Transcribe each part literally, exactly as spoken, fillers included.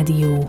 Rádió.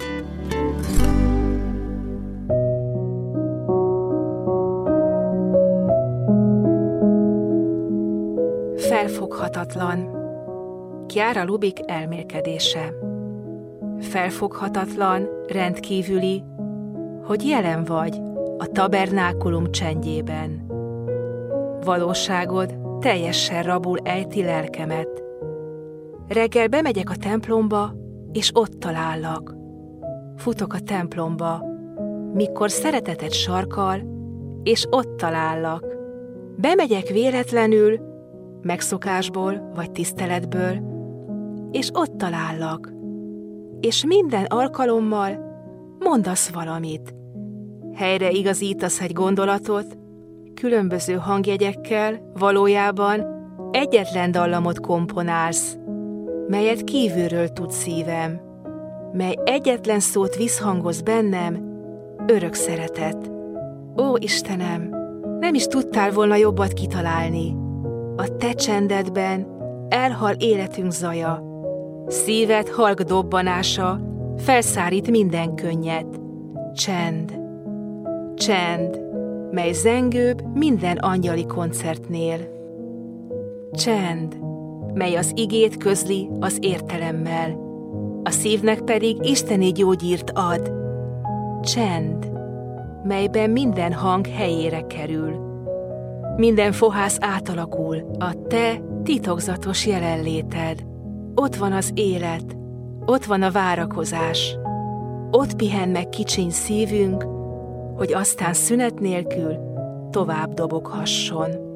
Felfoghatatlan. Chiara Lubich elmélkedése. Felfoghatatlan, rendkívüli, hogy jelen vagy a tabernákulum csendjében. Valóságod teljesen rabul ejti lelkemet. Reggel bemegyek a templomba, és ott talállak. Futok a templomba, mikor szereteted sarkal, és ott talállak. Bemegyek véletlenül, megszokásból vagy tiszteletből, és ott talállak. És minden alkalommal mondasz valamit. Helyre igazítasz egy gondolatot, különböző hangjegyekkel valójában egyetlen dallamot komponálsz, melyet kívülről tud szívem, mely egyetlen szót visszhangoz bennem, örök szeretet. Ó, Istenem, nem is tudtál volna jobbat kitalálni. A te csendedben elhal életünk zaja, szíved halk dobbanása felszárít minden könnyet. Csend, csend, mely zengőbb minden angyali koncertnél. Csend, mely az igét közli az értelemmel, a szívnek pedig isteni gyógyírt ad. Csend, melyben minden hang helyére kerül. Minden fohász átalakul a te titokzatos jelenléted. Ott van az élet, ott van a várakozás. Ott pihen meg kicsiny szívünk, hogy aztán szünet nélkül tovább doboghasson.